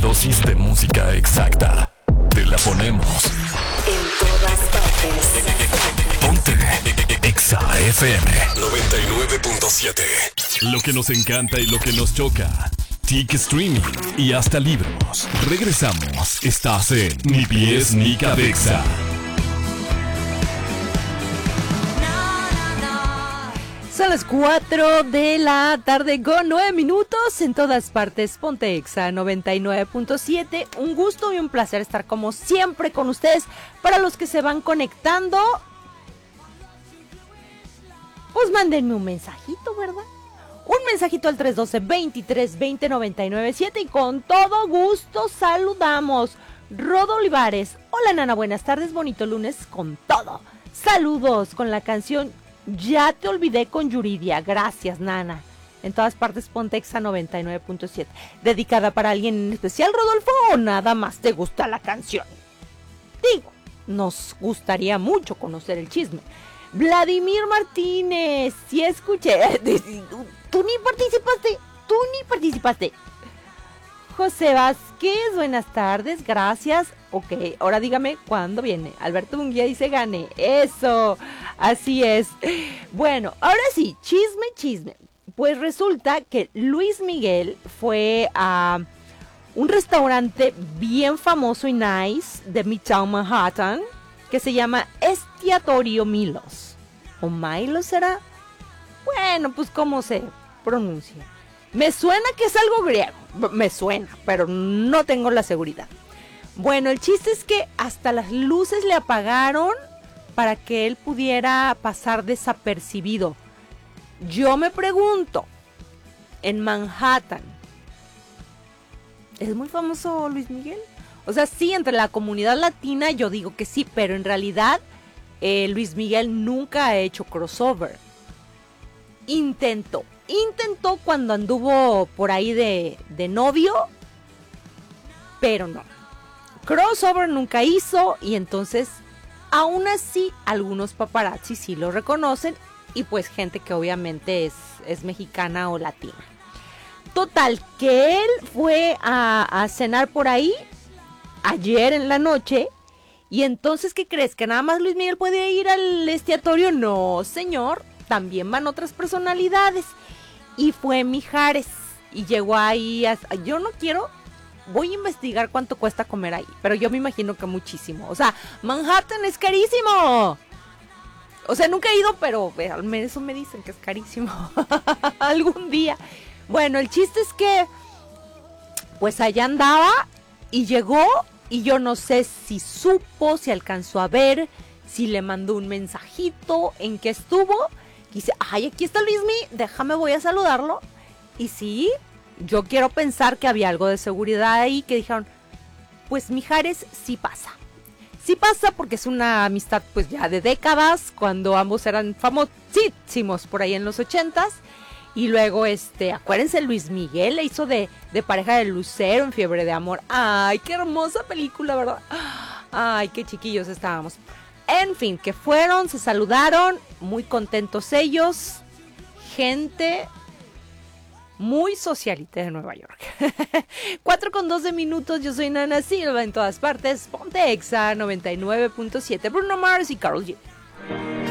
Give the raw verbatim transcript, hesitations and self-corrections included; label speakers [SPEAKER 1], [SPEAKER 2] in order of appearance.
[SPEAKER 1] dosis de música exacta. Te la ponemos
[SPEAKER 2] en todas partes.
[SPEAKER 1] Ponte Exa F M noventa y nueve punto siete. Lo que nos encanta y lo que nos choca. Tic streaming y hasta libros. Regresamos. Estás en Ni Pies Ni Cabeza.
[SPEAKER 3] Son las cuatro de la tarde con nueve minutos en todas partes. Ponte Exa noventa y nueve punto siete. Un gusto y un placer estar como siempre con ustedes. Para los que se van conectando, pues mándenme un mensajito, ¿verdad? Un mensajito al tres uno dos, veintitrés veinte, noventa y nueve siete y con todo gusto saludamos. Rodo Olivares, hola Nana, buenas tardes, bonito lunes con todo. Saludos con la canción Ya te olvidé con Yuridia, gracias Nana. En todas partes Ponte Exa noventa y nueve punto siete. ¿Dedicada para alguien en especial, Rodolfo, o nada más te gusta la canción? Digo, nos gustaría mucho conocer el chisme. Vladimir Martínez, sí escuché. Tú ni participaste, tú ni participaste. José Vázquez, buenas tardes, gracias. Ok, ahora dígame cuándo viene. Alberto Munguía dice gane. Eso, así es. Bueno, ahora sí, chisme, chisme. Pues resulta que Luis Miguel fue a un restaurante bien famoso y nice de Midtown Manhattan que se llama Estiatorio Milos. ¿O Milos será? Bueno, pues cómo se pronuncia. Me suena que es algo griego. Me suena, pero no tengo la seguridad. Bueno, el chiste es que hasta las luces le apagaron para que él pudiera pasar desapercibido. Yo me pregunto, en Manhattan, ¿es muy famoso Luis Miguel? O sea, sí, entre la comunidad latina yo digo que sí, pero en realidad eh, Luis Miguel nunca ha hecho crossover. Intentó, intentó cuando anduvo por ahí de, de novio, pero no. Crossover nunca hizo y entonces, aún así, algunos paparazzi sí lo reconocen y pues gente que obviamente es, es mexicana o latina. Total, que él fue a, a cenar por ahí ayer en la noche y entonces, ¿qué crees? ¿Que nada más Luis Miguel puede ir al estiatorio? No, señor, también van otras personalidades y fue Mijares y llegó ahí, a, yo no quiero... Voy a investigar cuánto cuesta comer ahí, pero yo me imagino que muchísimo. O sea, Manhattan es carísimo. O sea, nunca he ido, pero al menos eso me dicen que es carísimo. Algún día. Bueno, el chiste es que, pues allá andaba y llegó y yo no sé si supo, si alcanzó a ver, si le mandó un mensajito, en qué estuvo. Y dice, ay, aquí está Luismi, déjame, voy a saludarlo. Y sí... Yo quiero pensar que había algo de seguridad ahí, que dijeron, pues Mijares sí pasa. Sí pasa porque es una amistad pues ya de décadas, cuando ambos eran famosísimos por ahí en los ochentas. Y luego, este, acuérdense, Luis Miguel le hizo de, de pareja de Lucero en Fiebre de Amor. Ay, qué hermosa película, ¿verdad? Ay, qué chiquillos estábamos. En fin, que fueron, se saludaron, muy contentos ellos. Gente... muy socialita de Nueva York. cuatro con doce minutos, yo soy Nana Silva en todas partes. Ponte Exa noventa y nueve punto siete. Bruno Mars y Karol G.